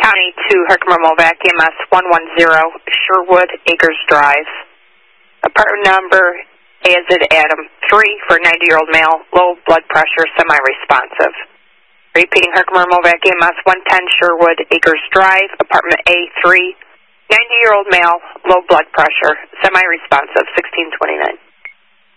County to Herkimer Movac EMS 110, Sherwood Acres Drive. Apartment number A as in Adam 3 for 90-year-old male, low blood pressure, semi-responsive. Repeating, Herkimer Movac EMS 110, Sherwood Acres Drive, apartment A3, 90-year-old male, low blood pressure, semi-responsive, 1629.